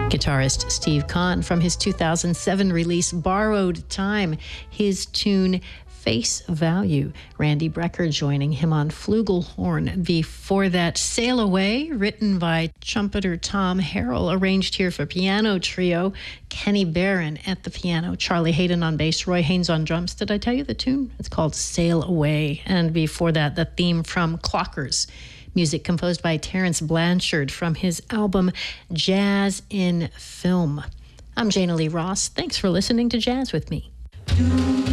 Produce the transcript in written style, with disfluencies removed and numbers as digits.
Guitarist Steve Kahn from his 2007 release Borrowed Time, his tune Face Value. Randy Brecker joining him on flugelhorn. Before that, Sail Away, written by trumpeter Tom Harrell, arranged here for piano trio. Kenny Barron at the piano, Charlie Hayden on bass, Roy Haynes on drums. Did I tell you the tune? It's called Sail Away. And before that, the theme from Clockers. Music composed by Terence Blanchard from his album Jazz in Film. I'm Jana Lee Ross. Thanks for listening to Jazz with Me.